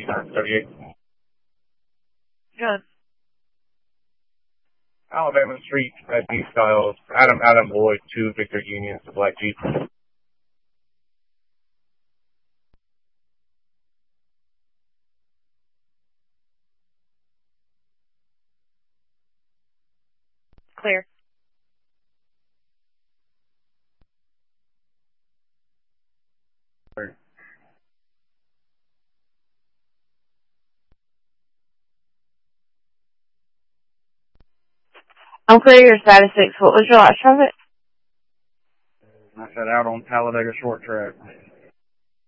38. Good. Alabama Street, D. Styles, Adam Boyd, 2 Victor Union, the black Jeep. Clear. Clear. I'm clear, your status 6. What was your last traffic? I said out on Talladega Short Track.